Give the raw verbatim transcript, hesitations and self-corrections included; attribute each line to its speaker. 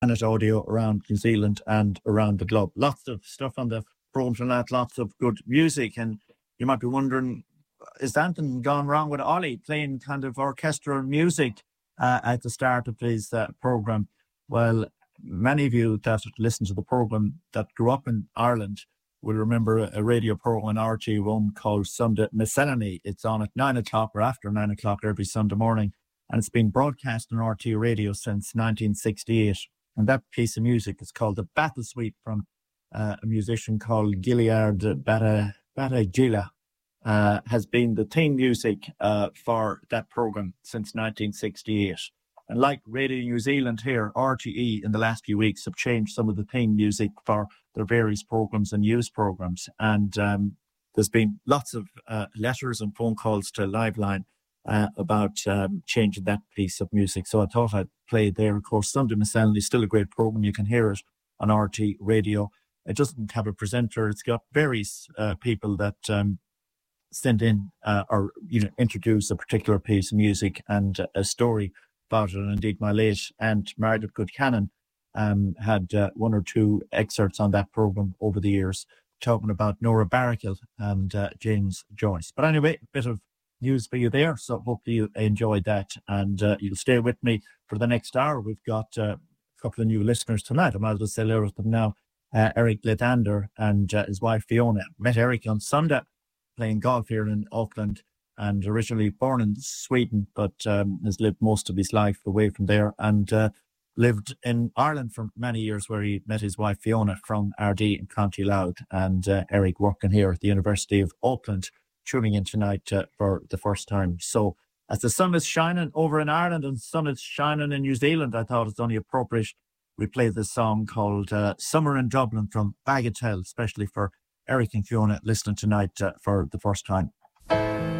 Speaker 1: Planet Audio around New Zealand and around the globe. Lots of stuff on the program tonight, lots of good music. And you might be wondering, is anything gone wrong with Ollie playing kind of orchestral music uh, at the start of his uh, program? Well, many of you that listen to the program that grew up in Ireland will remember a, a radio program on R T one called Sunday Miscellany. It's on at nine o'clock or after nine o'clock every Sunday morning. And it's been broadcast on R T Radio since nineteen sixty-eight. And that piece of music is called the Battle Suite from uh, a musician called Gilliard Bata, Batagila. Uh, has been the theme music uh, for that program since nineteen sixty-eight. And like Radio New Zealand here, R T E in the last few weeks have changed some of the theme music for their various programs and news programs. And um, there's been lots of uh, letters and phone calls to Liveline uh, about um, changing that piece of music. So I thought I'd play it there. Of course, Sunday Miscellany is still a great program. You can hear it on R T Radio. It doesn't have a presenter. It's got various uh, people that um, send in uh, or you know introduce a particular piece of music and uh, a story about it. And indeed, my late aunt Margaret Goodcannon um, had uh, one or two excerpts on that program over the years, talking about Nora Barrackle and uh, James Joyce. But anyway, a bit of news for you there. So hopefully you enjoyed that, and uh, you'll stay with me for the next hour. We've got uh, a couple of new listeners tonight. I might as well say hello to them now. Uh, Eric Ledander and uh, his wife Fiona. Met Eric on Sunday playing golf here in Auckland, and originally born in Sweden, but um, has lived most of his life away from there, and uh, lived in Ireland for many years, where he met his wife Fiona from Ardee in County Louth, and uh, Eric working here at the University of Auckland, tuning in tonight uh, for the first time. So as the sun is shining over in Ireland and the sun is shining in New Zealand, I thought it's only appropriate we play this song called uh, Summer in Dublin from Bagatelle, especially for Eric and Fiona listening tonight uh, for the first time.